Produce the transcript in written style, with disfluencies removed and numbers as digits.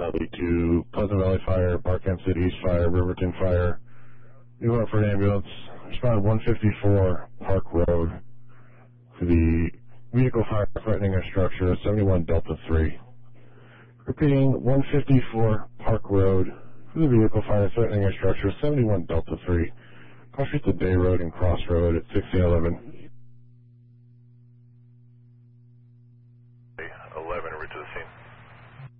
to Pleasant Valley Fire, Barkham City East Fire, Riverton Fire. New Hartford Ambulance. Responded 154 Park Road for the vehicle fire threatening a structure, 71 Delta 3. Repeating, 154 Park Road for the vehicle fire threatening a structure, 71 Delta 3. Cross Street to Day Road and Cross Road at 611.